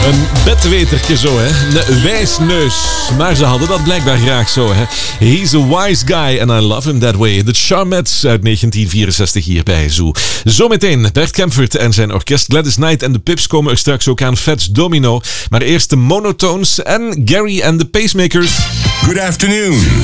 Een bedwetertje zo, hè. Een wijsneus. Maar ze hadden dat blijkbaar graag zo, hè. He's a wise guy and I love him that way. The Charmettes uit 1964 hier bij Zoo. Zometeen Bert Kempfert en zijn orkest. Gladys Knight en de Pips komen er straks ook aan. Fats Domino. Maar eerst de Monotones en Gary and the Pacemakers. Good afternoon.